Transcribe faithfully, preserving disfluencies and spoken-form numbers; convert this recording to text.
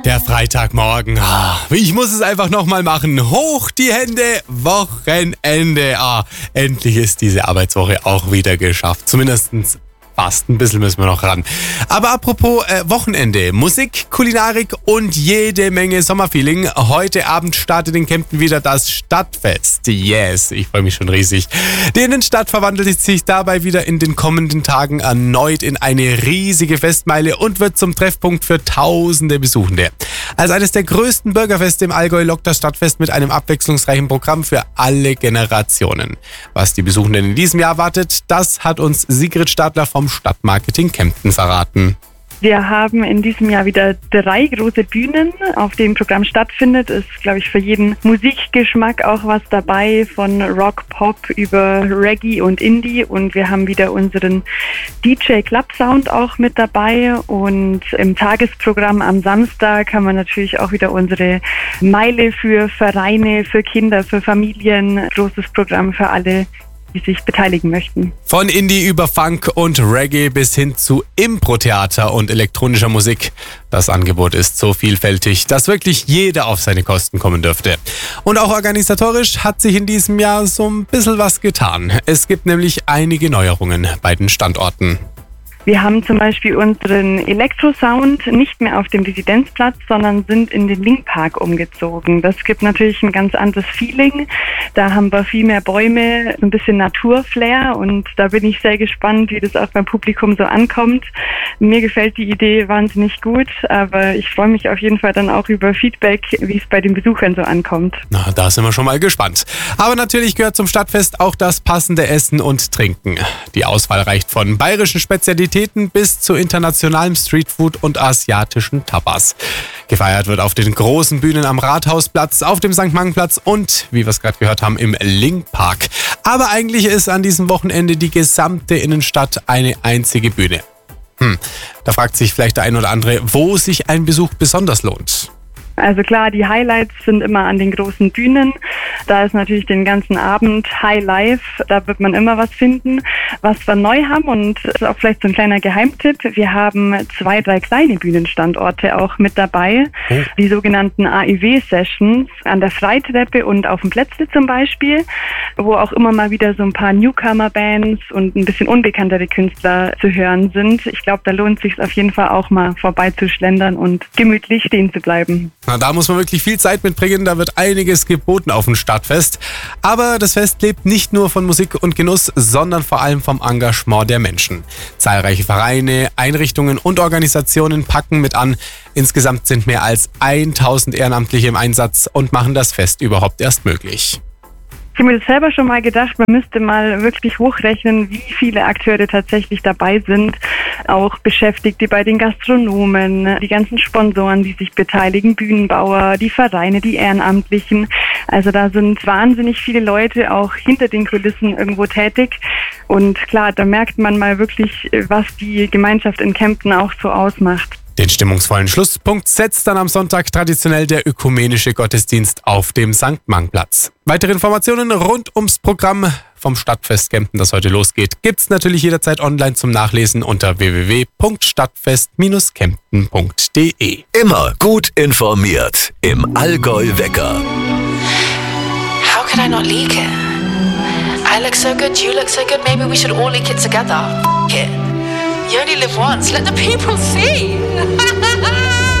Der Freitagmorgen. Ah, ich muss es einfach nochmal machen. Hoch die Hände, Wochenende. Ah, endlich ist diese Arbeitswoche auch wieder geschafft. Zumindestens fast. Ein bisschen müssen wir noch ran. Aber apropos äh, Wochenende, Musik, Kulinarik und jede Menge Sommerfeeling. Heute Abend startet in Kempten wieder das Stadtfest. Yes, ich freue mich schon riesig. Die Innenstadt verwandelt sich dabei wieder in den kommenden Tagen erneut in eine riesige Festmeile und wird zum Treffpunkt für tausende Besuchende. Als eines der größten Bürgerfeste im Allgäu lockt das Stadtfest mit einem abwechslungsreichen Programm für alle Generationen. Was die Besuchenden in diesem Jahr wartet, das hat uns Sigrid Stadler vom Stadtmarketing Kempten verraten. Wir haben in diesem Jahr wieder drei große Bühnen, auf denen Programm stattfindet. Ist, glaube ich, für jeden Musikgeschmack auch was dabei, von Rock, Pop über Reggae und Indie. Und wir haben wieder unseren D J Club Sound auch mit dabei. Und im Tagesprogramm am Samstag haben wir natürlich auch wieder unsere Meile für Vereine, für Kinder, für Familien. Großes Programm für alle, die sich beteiligen möchten. Von Indie über Funk und Reggae bis hin zu Impro-Theater und elektronischer Musik. Das Angebot ist so vielfältig, dass wirklich jeder auf seine Kosten kommen dürfte. Und auch organisatorisch hat sich in diesem Jahr so ein bisschen was getan. Es gibt nämlich einige Neuerungen bei den Standorten. Wir haben zum Beispiel unseren Elektrosound nicht mehr auf dem Residenzplatz, sondern sind in den Linkpark umgezogen. Das gibt natürlich ein ganz anderes Feeling. Da haben wir viel mehr Bäume, ein bisschen Naturflair, und da bin ich sehr gespannt, wie das auch beim Publikum so ankommt. Mir gefällt die Idee wahnsinnig gut, aber ich freue mich auf jeden Fall dann auch über Feedback, wie es bei den Besuchern so ankommt. Na, da sind wir schon mal gespannt. Aber natürlich gehört zum Stadtfest auch das passende Essen und Trinken. Die Auswahl reicht von bayerischen Spezialitäten bis zu internationalem Streetfood und asiatischen Tapas. Gefeiert wird auf den großen Bühnen am Rathausplatz, auf dem Sankt Mangenplatz und, wie wir es gerade gehört haben, im Linkpark. Aber eigentlich ist an diesem Wochenende die gesamte Innenstadt eine einzige Bühne. Hm, da fragt sich vielleicht der ein oder andere, wo sich ein Besuch besonders lohnt. Also klar, die Highlights sind immer an den großen Bühnen. Da ist natürlich den ganzen Abend High Life. Da wird man immer was finden, was wir neu haben. Und das ist auch vielleicht so ein kleiner Geheimtipp. Wir haben zwei, drei kleine Bühnenstandorte auch mit dabei. Oh. Die sogenannten A I W-Sessions an der Freitreppe und auf dem Plätzle zum Beispiel, wo auch immer mal wieder so ein paar Newcomer-Bands und ein bisschen unbekanntere Künstler zu hören sind. Ich glaube, da lohnt es sich auf jeden Fall auch mal vorbeizuschlendern und gemütlich stehen zu bleiben. Na, da muss man wirklich viel Zeit mitbringen, da wird einiges geboten auf dem Stadtfest. Aber das Fest lebt nicht nur von Musik und Genuss, sondern vor allem vom Engagement der Menschen. Zahlreiche Vereine, Einrichtungen und Organisationen packen mit an. Insgesamt sind mehr als tausend Ehrenamtliche im Einsatz und machen das Fest überhaupt erst möglich. Ich habe mir das selber schon mal gedacht, man müsste mal wirklich hochrechnen, wie viele Akteure tatsächlich dabei sind. Auch Beschäftigte bei den Gastronomen, die ganzen Sponsoren, die sich beteiligen, Bühnenbauer, die Vereine, die Ehrenamtlichen. Also da sind wahnsinnig viele Leute auch hinter den Kulissen irgendwo tätig. Und klar, da merkt man mal wirklich, was die Gemeinschaft in Kempten auch so ausmacht. Den stimmungsvollen Schlusspunkt setzt dann am Sonntag traditionell der ökumenische Gottesdienst auf dem Sankt Mangenplatz. Weitere Informationen rund ums Programm vom Stadtfest Kempten, das heute losgeht, gibt's natürlich jederzeit online zum Nachlesen unter w w w punkt stadtfest Bindestrich kempten punkt d e. Immer gut informiert im Allgäu Wecker. How could I not leak it? I look so good, you look so good, maybe we should all leak it together. F*** it. You only live once, let the people see.